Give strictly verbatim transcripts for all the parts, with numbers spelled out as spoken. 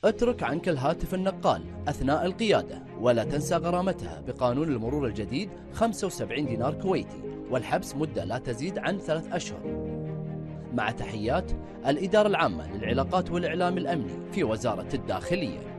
اترك عنك الهاتف النقال أثناء القيادة، ولا تنسى غرامتها بقانون المرور الجديد خمسة وسبعين دينار كويتي، والحبس مدة لا تزيد عن ثلاث أشهر. مع تحيات الإدارة العامة للعلاقات والإعلام الأمني في وزارة الداخلية.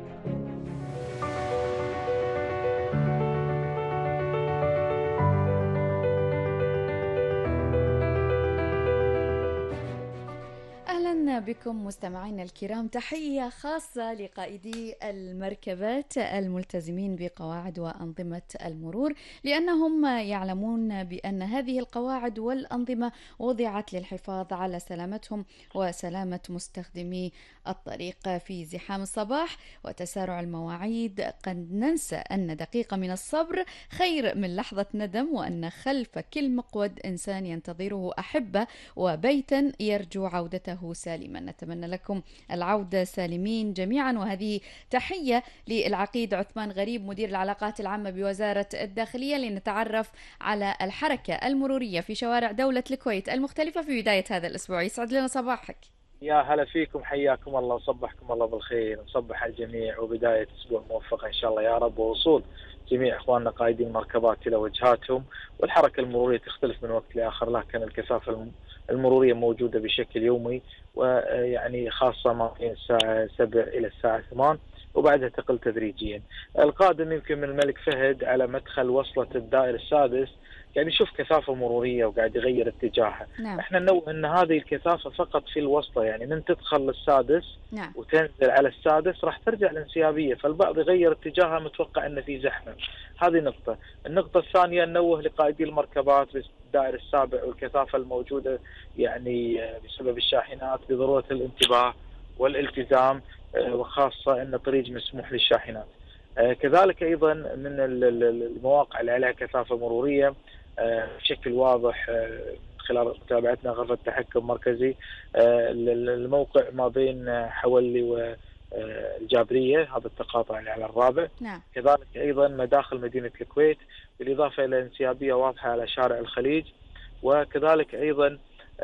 أهلا بكم مستمعينا الكرام، تحية خاصة لقائدي المركبات الملتزمين بقواعد وأنظمة المرور، لأنهم يعلمون بأن هذه القواعد والأنظمة وضعت للحفاظ على سلامتهم وسلامة مستخدمي الطريق. في زحام الصباح وتسارع المواعيد قد ننسى أن دقيقة من الصبر خير من لحظة ندم، وأن خلف كل مقود إنسان ينتظره أحبة وبيتا يرجو عودته سالما. نتمنى لكم العودة سالمين جميعا، وهذه تحية للعقيد عثمان غريب مدير العلاقات العامة بوزارة الداخلية، لنتعرف على الحركة المرورية في شوارع دولة الكويت المختلفة في بداية هذا الأسبوع. يسعد لنا صباحك. يا هلا فيكم، حياكم الله وصبحكم الله بالخير، نصبح على الجميع وبداية أسبوع موفقة إن شاء الله يا رب، ووصول جميع إخواننا قائدين المركبات إلى وجهاتهم. والحركة المرورية تختلف من وقت لآخر، لكن الكثافة المرورية موجودة بشكل يومي، ويعني خاصة ما بين الساعة سبع إلى الساعة ثمان، وبعدها تقل تدريجيا. القادم يمكن من الملك فهد على مدخل وصلة الدائر السادس يعني يشوف كثافة مرورية وقاعد يغير اتجاهها. نعم. احنا ننوه ان هذه الكثافة فقط في الوصلة، يعني من تدخل للسادس نعم. وتنزل على السادس راح ترجع الانسيابية، فالبعض يغير اتجاهها متوقع ان في زحمة. هذه نقطة. النقطة الثانية ننوه لقائدي المركبات بالدائر السابع والكثافة الموجودة يعني بسبب الشاحنات بضرورة الانتباه والالتزام، وخاصة ان طريق مسموح للشاحنات. كذلك ايضا من المواقع اللي عليها كثافة مرورية بشكل واضح خلال متابعتنا غرفة تحكم مركزي، الموقع ما بين حولي والجابرية، هذا التقاطع اللي على الرابع. نعم. كذلك أيضا مداخل مدينة الكويت، بالإضافة إلى انسيابية واضحة على شارع الخليج. وكذلك أيضا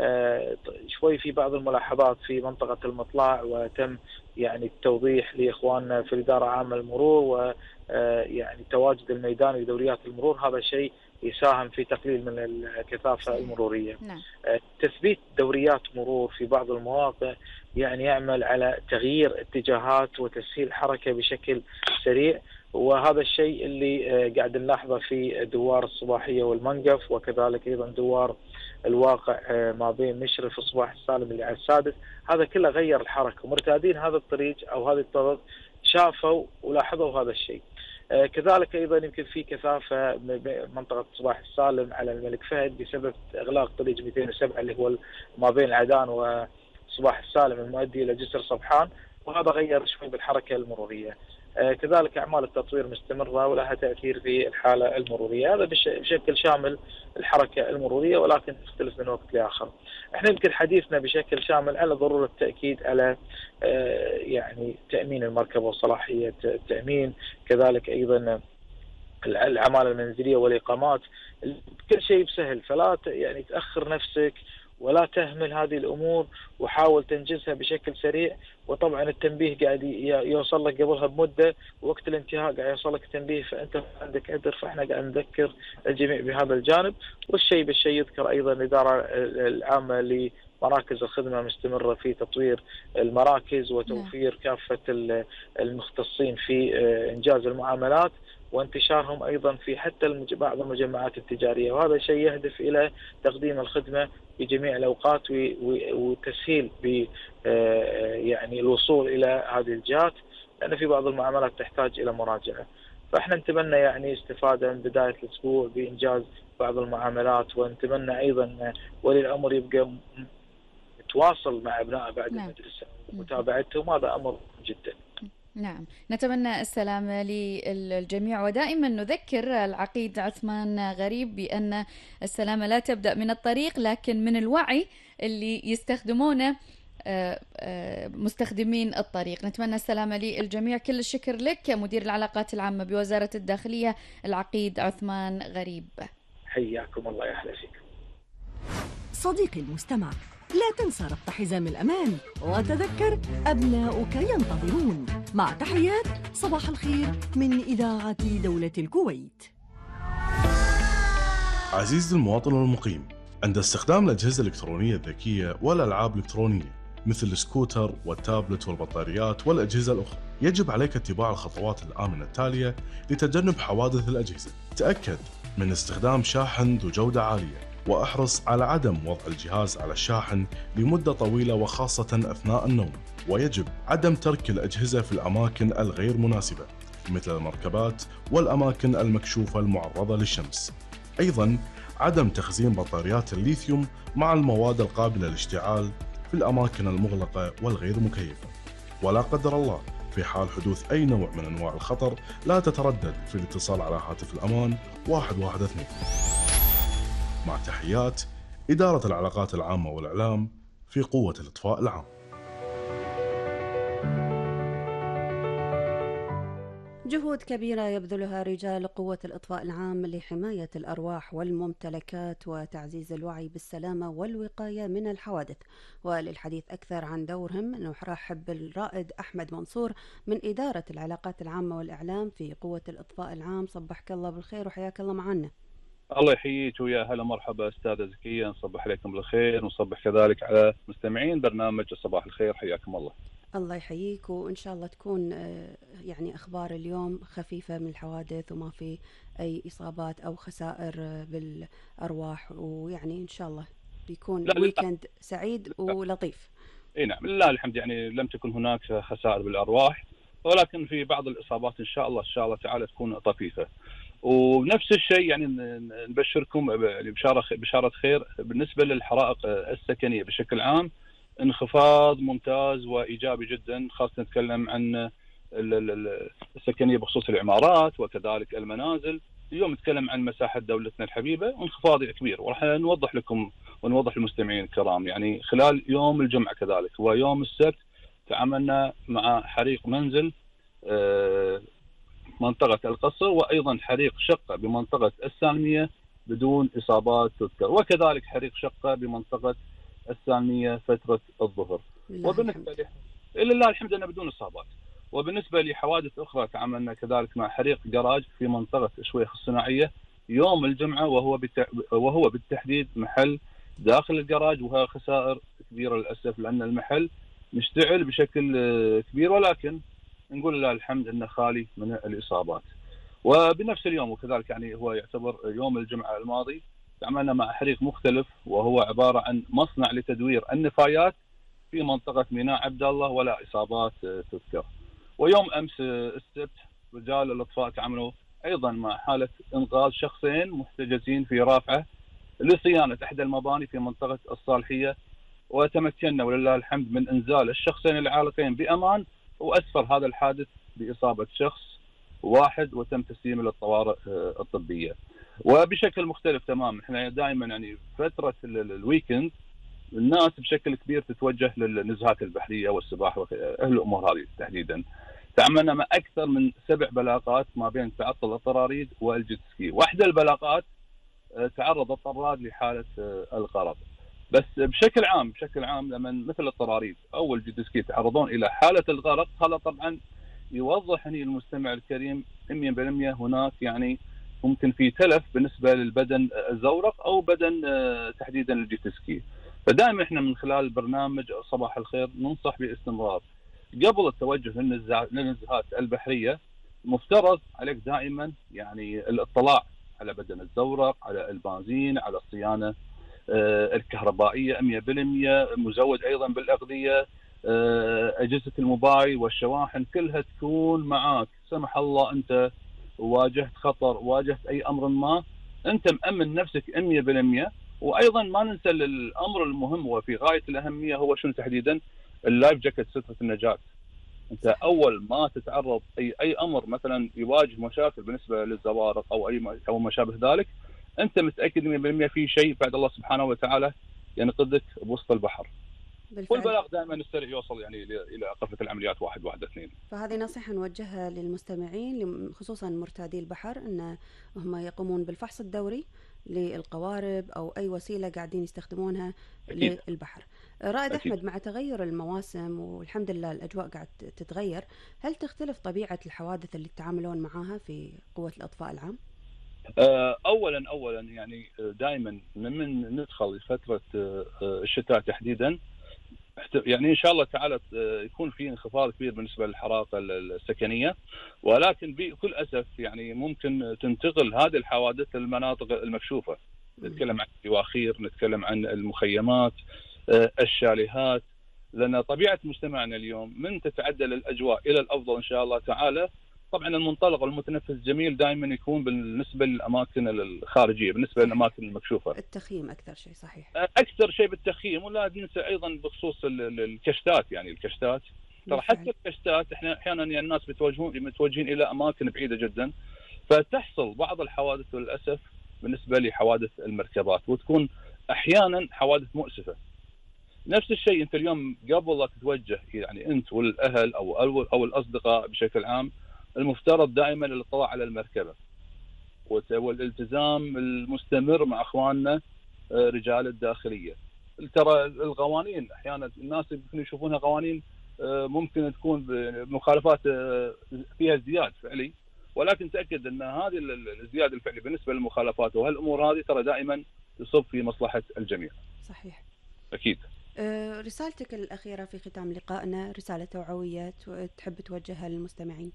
شوي في بعض الملاحظات في منطقة المطلع، وتم يعني التوضيح لإخواننا في الإدارة العامة للمرور ويعني التواجد الميداني لدوريات المرور، هذا شيء يساهم في تقليل من الكثافة المرورية. نعم. تثبيت دوريات مرور في بعض المواقع يعني يعمل على تغيير اتجاهات وتسهيل الحركة بشكل سريع، وهذا الشيء اللي قاعد نلاحظه في دوار الصباحية والمنقف، وكذلك أيضا دوار الواقع ما بين مشرف الصباح السالم اللي على السادس. هذا كله غير الحركة، ومرتادين هذا الطريق أو هذه الطرق شافوا ولاحظوا هذا الشيء. كذلك أيضا يمكن في كثافة منطقة صباح السالم على الملك فهد بسبب إغلاق طريق مئتين وسبعة اللي هو ما بين العدان وصباح السالم المؤدي إلى جسر صبحان، وهذا غير شوي بالحركة المرورية. كذلك أعمال التطوير مستمرة ولها تأثير في الحالة المرورية. هذا بشكل شامل الحركة المرورية، ولكن تختلف من وقت لآخر. احنا يمكن حديثنا بشكل شامل على ضرورة التأكيد على يعني تأمين المركبة وصلاحية التأمين، كذلك أيضا العمالة المنزلية والإقامات، كل شيء بسهل، فلا يعني تأخر نفسك ولا تهمل هذه الأمور، وحاول تنجزها بشكل سريع. وطبعا التنبيه قاعد يوصل لك قبلها بمدة، ووقت الانتهاء قاعد يوصل لك تنبيه، فأنت عندك عذر. فإحنا قاعد نذكر الجميع بهذا الجانب. والشيء بالشيء يذكر أيضا الإدارة العامة لمراكز الخدمة مستمرة في تطوير المراكز وتوفير كافة المختصين في إنجاز المعاملات وانتشارهم أيضا في حتى بعض المجمعات التجارية، وهذا شيء يهدف إلى تقديم الخدمة في جميع الأوقات وتسهيل ب يعني الوصول إلى هذه الجهات، لأن في بعض المعاملات تحتاج إلى مراجعة. فإحنا نتمنى يعني استفادة من بداية الأسبوع بإنجاز بعض المعاملات، ونتمنى أيضا ولي الأمر يبقى يتواصل مع أبناء بعد نعم. المدرسة ومتابعتهم، هذا أمر جدا. نعم، نتمنى السلامة للجميع، ودائما نذكر العقيد عثمان غريب بأن السلامة لا تبدأ من الطريق لكن من الوعي اللي يستخدمونه مستخدمين الطريق. نتمنى السلامة للجميع. كل الشكر لك مدير العلاقات العامة بوزارة الداخلية العقيد عثمان غريب. حياكم الله، يا أهلا فيكم. صديقي المستمع، لا تنسى ربط حزام الأمان، وتذكر أبناؤك ينتظرون. مع تحيات صباح الخير من إذاعة دولة الكويت. عزيزي المواطن والمقيم، عند استخدام الأجهزة الإلكترونية الذكية والألعاب الإلكترونية مثل السكوتر والتابلت والبطاريات والأجهزة الأخرى، يجب عليك اتباع الخطوات الآمنة التالية لتجنب حوادث الأجهزة. تأكد من استخدام شاحن ذو جودة عالية، واحرص على عدم وضع الجهاز على الشاحن لمدة طويلة وخاصة أثناء النوم. ويجب عدم ترك الأجهزة في الأماكن الغير مناسبة مثل المركبات والأماكن المكشوفة المعرضة للشمس. أيضاً عدم تخزين بطاريات الليثيوم مع المواد القابلة للاشتعال في الأماكن المغلقة والغير مكيفة. ولا قدر الله في حال حدوث أي نوع من أنواع الخطر لا تتردد في الاتصال على هاتف الأمان واحد واحد اثنين. مع تحيات إدارة العلاقات العامة والإعلام في قوة الإطفاء العام. جهود كبيرة يبذلها رجال قوة الإطفاء العام لحماية الأرواح والممتلكات وتعزيز الوعي بالسلامة والوقاية من الحوادث. وللحديث أكثر عن دورهم نرحب بالرائد أحمد منصور من إدارة العلاقات العامة والإعلام في قوة الإطفاء العام. صبحك الله بالخير وحياك الله معنا. الله يحييك ويا هلا مرحبا أستاذة زكية، نصبح عليكم بالخير ونصبح كذلك على مستمعين برنامج صباح الخير، حياكم الله. الله يحييك، وإن شاء الله تكون يعني أخبار اليوم خفيفة من الحوادث وما في أي إصابات أو خسائر بالأرواح، ويعني إن شاء الله بيكون ويكند سعيد ولطيف. اي نعم لله الحمد، يعني لم تكن هناك خسائر بالأرواح، ولكن في بعض الإصابات إن شاء الله إن شاء الله تعالى تكون طفيفة. ونفس الشيء يعني نبشركم بشارة بشارة خير بالنسبة للحرائق السكنية بشكل عام، انخفاض ممتاز وإيجابي جدا، خاصة نتكلم عن السكنية بخصوص العمارات وكذلك المنازل. اليوم نتكلم عن مساحة دولتنا الحبيبة وانخفاض كبير، وراح نوضح لكم ونوضح للمستمعين الكرام. يعني خلال يوم الجمعة كذلك ويوم السبت تعاملنا مع حريق منزل منطقة القصر، وأيضا حريق شقة بمنطقة السالمية بدون إصابات تذكر، وكذلك حريق شقة بمنطقة السالمية فترة الظهر. وبالنسبة لي لله الحمد أنه بدون إصابات. وبالنسبة لحوادث أخرى تعاملنا كذلك مع حريق جراج في منطقة شويخ الصناعية يوم الجمعة، وهو وهو بالتحديد محل داخل الجراج، وها خسائر كبيرة للأسف لأن المحل مشتعل بشكل كبير، ولكن نقول لله الحمد أنه خالي من الإصابات. وبنفس اليوم وكذلك يعني هو يعتبر يوم الجمعة الماضي تعاملنا مع حريق مختلف، وهو عبارة عن مصنع لتدوير النفايات في منطقة ميناء عبد الله، ولا إصابات تذكر. ويوم أمس السبت رجال الإطفاء تعاملوا أيضا مع حالة إنقاذ شخصين محتجزين في رافعة لصيانة إحدى المباني في منطقة الصالحية، وتمكنا ولله الحمد من إنزال الشخصين العالقين بأمان، وأسفر هذا الحادث بإصابة شخص واحد وتم تسليمه للطوارئ الطبية. وبشكل مختلف تماما، احنا دائما يعني فترة الويكند الناس بشكل كبير تتوجه للنزهات البحرية والسباحة وأهل الأمور هذه تحديدا. تعاملنا مع أكثر من سبع بلاغات ما بين تعطل الطراريد والجيت سكي. واحدة البلاغات تعرض الطراد لحالة الغرق. بس بشكل عام بشكل عام لما مثل الطراريد أو الجيت سكي تعرضون إلى حالة الغرق، هذا طبعا يوضح لي المستمع الكريم مية بالمية هناك يعني ممكن في تلف بالنسبة للبدن الزورق أو بدن تحديدا الجيت سكي. فدائما احنا من خلال برنامج صباح الخير ننصح باستمرار قبل التوجه للنزهات البحرية مفترض عليك دائما يعني الاطلاع على بدن الزورق، على البنزين، على الصيانة الكهربائية مية بالمية، مزود أيضا بالأغذية، أجهزة الموبايل والشواحن كلها تكون معاك. سمح الله أنت واجهت خطر، واجهت أي أمر ما، أنت مأمن نفسك مية بالمية. وأيضا ما ننسى الأمر المهم وفي غاية الأهمية هو شنو تحديدا؟ اللايف جاكيت، سترة النجاة. أنت أول ما تتعرض أي أي أمر مثلا يواجه مشاكل بالنسبة للزوارق أو أي أو ما شابه ذلك، أنت متأكد مية بالمية في شيء بعد الله سبحانه وتعالى ينقذك بوسط البحر. والبلاغ دائما السريع يوصل يعني الى غرفه العمليات واحد واحد اثنين. فهذه نصيحه نوجهها للمستمعين خصوصا مرتادي البحر، ان هم يقومون بالفحص الدوري للقوارب او اي وسيله قاعدين يستخدمونها أكيد للبحر. رائد أحمد، مع تغير المواسم والحمد لله الأجواء قاعد تتغير، هل تختلف طبيعة الحوادث اللي تتعاملون معها في قوة الإطفاء العام؟ اولا اولا يعني دائما من ندخل فتره الشتاء تحديدا، يعني ان شاء الله تعالى يكون في انخفاض كبير بالنسبه للحرائق السكنيه، ولكن بكل اسف يعني ممكن تنتقل هذه الحوادث للمناطق المكشوفه. نتكلم عن البواخير، نتكلم عن المخيمات، الشاليهات، لان طبيعه مجتمعنا اليوم من تتعدل الاجواء الى الافضل ان شاء الله تعالى. طبعا المنطلق والمتنفس الجميل دائما يكون بالنسبه للاماكن الخارجيه، بالنسبه للاماكن المكشوفه. التخييم اكثر شيء، صحيح. اكثر شيء بالتخييم، ولا ننسى ايضا بخصوص الكشتات، يعني الكشتات ترى حتى الكشتات احنا احيانا يعني الناس بتوجهون متوجهين الى اماكن بعيده جدا، فتحصل بعض الحوادث للاسف بالنسبه لحوادث المركبات، وتكون احيانا حوادث مؤسفه. نفس الشيء انت اليوم قبل لا تتوجه، يعني انت والاهل او او الاصدقاء بشكل عام، المفترض دائما الاطلاع على المركبه والالتزام المستمر مع اخواننا رجال الداخليه. ترى القوانين احيانا الناس يمكن يشوفونها قوانين ممكن تكون مخالفات فيها ازدياد فعلي، ولكن تاكد ان هذه الازدياد الفعلي بالنسبه للمخالفات وهالامور هذه ترى دائما تصب في مصلحه الجميع. صحيح. اكيد. رسالتك الاخيره في ختام لقائنا، رساله توعويه تحب توجهها للمستمعين؟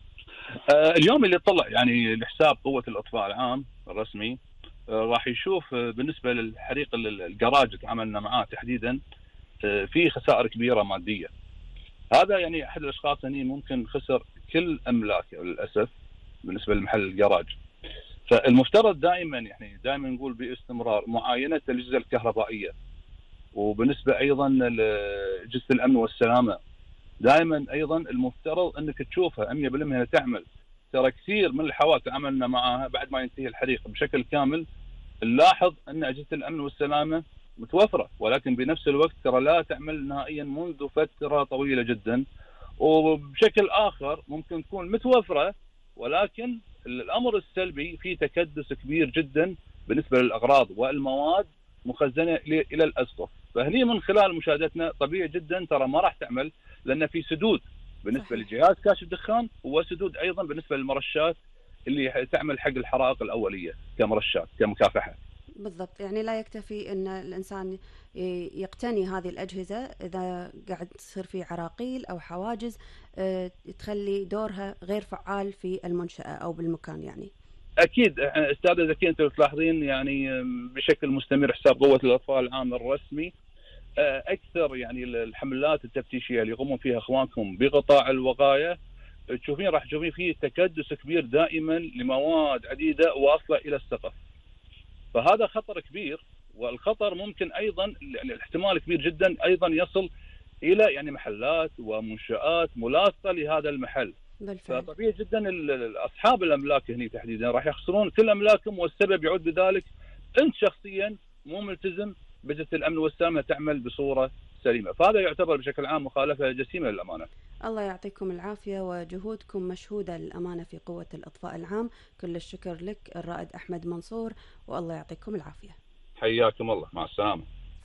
اليوم اللي طلع يعني لحساب قوة الإطفاء العام الرسمي راح يشوف بالنسبة للحريق الجراج تعاملنا معاه تحديدا في خسائر كبيرة مادية. هذا يعني أحد الأشخاص هني ممكن خسر كل أملاكه للأسف بالنسبة لمحل الجراج. فالمفترض دائما يعني دائما نقول باستمرار معاينة الأجهزة الكهربائية، وبالنسبة أيضا لأجهزة الأمن والسلامة دائما ايضا المفترض انك تشوفها مية بالمية تعمل. ترى كثير من الحوادث تعاملنا معها بعد ما ينتهي الحريق بشكل كامل نلاحظ ان اجهزه الامن والسلامه متوفره، ولكن بنفس الوقت ترى لا تعمل نهائيا منذ فتره طويله جدا. وبشكل اخر ممكن تكون متوفره، ولكن الامر السلبي في تكدس كبير جدا بالنسبه للاغراض والمواد مخزنه الى الاسقف. فهني من خلال مشاهدتنا طبيعي جدا ترى ما راح تعمل، لأن في سدود بالنسبة لجهاز كاشف دخان، وسدود أيضا بالنسبة للمرشات اللي تعمل حق الحرائق الأولية كمرشات كمكافحة. بالضبط، يعني لا يكتفي أن الإنسان يقتني هذه الأجهزة إذا قاعد تصير في عراقيل أو حواجز تخلي دورها غير فعال في المنشأة أو بالمكان. يعني أكيد أستاذة زكية، أنتم تلاحظين يعني بشكل مستمر حساب قوة الإطفاء العام الرسمي اكثر يعني الحملات التفتيشيه اللي يقومون فيها اخوانكم بقطاع الوقايه، تشوفين راح تشوفين فيه تكدس كبير دائما لمواد عديده واصله الى السقف. فهذا خطر كبير، والخطر ممكن ايضا الاحتمال كبير جدا ايضا يصل الى يعني محلات ومنشآت ملاصقه لهذا المحل. بالفعل. فطبيعي جدا اصحاب الاملاك هنا تحديدا راح يخسرون كل املاكهم، والسبب يعود بذلك انت شخصيا مو ملتزم بجهة الأمن والسلامة تعمل بصورة سليمة. فهذا يعتبر بشكل عام مخالفة جسيمة للأمانة. الله يعطيكم العافية، وجهودكم مشهودة للأمانة في قوة الإطفاء العام. كل الشكر لك الرائد أحمد منصور، والله يعطيكم العافية. حياكم الله، مع السلامة.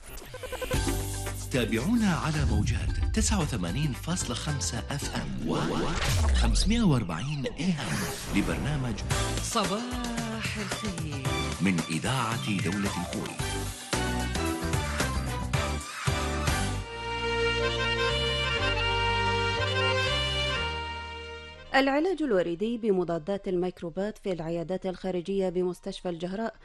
تابعونا على موجات تسعة وثمانين فاصلة خمسة اف ام و خمسمائة وأربعين اي ام لبرنامج صباح الخير من إذاعة دولة الكويت. العلاج الوريدي بمضادات الميكروبات في العيادات الخارجية بمستشفى الجهراء